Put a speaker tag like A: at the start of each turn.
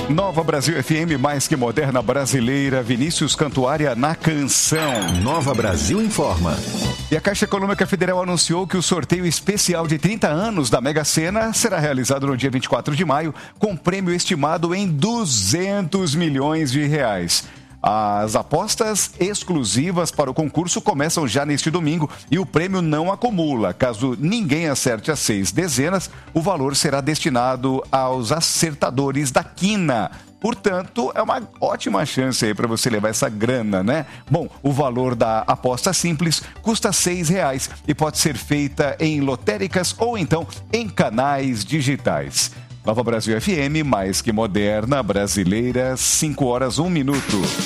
A: Nova Brasil FM, mais que moderna brasileira, Vinícius Cantuária na canção.
B: Nova Brasil informa.
A: E a Caixa Econômica Federal anunciou que o sorteio especial de 30 anos da Mega Sena será realizado no dia 24 de maio, com prêmio estimado em 200 milhões de reais. As apostas exclusivas para o concurso começam já neste domingo e o prêmio não acumula. Caso ninguém acerte as 6 dezenas, o valor será destinado aos acertadores da quina. Portanto, é uma ótima chance aí para você levar essa grana, né? Bom, o valor da aposta simples custa R$6 e pode ser feita em lotéricas ou então em canais digitais. Nova Brasil FM, mais que moderna, brasileira, 5 horas, 1 minuto.